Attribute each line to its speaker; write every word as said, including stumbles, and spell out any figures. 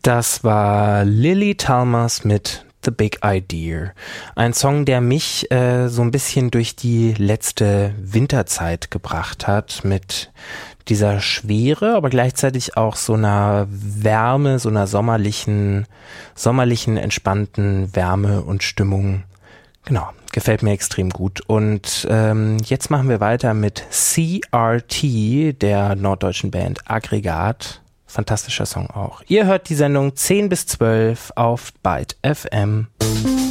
Speaker 1: Das war Lily Talmers mit The Big Idea. Ein Song, der mich äh, so ein bisschen durch die letzte Winterzeit gebracht hat, mit dieser Schwere, aber gleichzeitig auch so einer Wärme, so einer sommerlichen, sommerlichen, entspannten Wärme und Stimmung. Genau, gefällt mir extrem gut. Und ähm, jetzt machen wir weiter mit C R T, der norddeutschen Band Aggregat. Fantastischer Song auch. Ihr hört die Sendung zehn bis zwölf auf Byte F M.